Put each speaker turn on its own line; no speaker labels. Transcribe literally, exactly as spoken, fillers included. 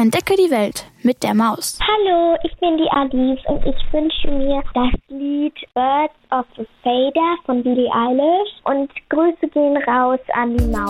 Entdecke die Welt mit der Maus.
Hallo, ich bin die Alice und ich wünsche mir das Lied Birds of a Feather von Billie Eilish und Grüße gehen raus an die Maus.